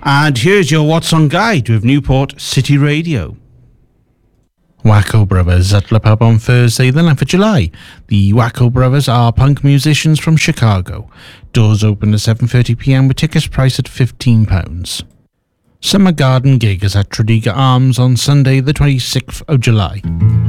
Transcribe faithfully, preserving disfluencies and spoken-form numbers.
And here's your What's On Guide with Newport City Radio. Wacko Brothers at the pub on Thursday, the ninth of July. The Wacko Brothers are punk musicians from Chicago. Doors open at seven thirty p m with tickets priced at fifteen pounds. Summer Garden gig is at Tredegar Arms on Sunday, the twenty-sixth of July.